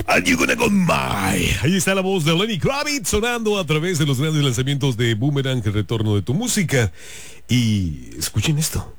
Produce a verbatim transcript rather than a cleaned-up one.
Are you gonna go my? Ahí está la voz de Lenny Kravitz sonando a través de los grandes lanzamientos de Boomerang, el retorno de tu música. Y escuchen esto.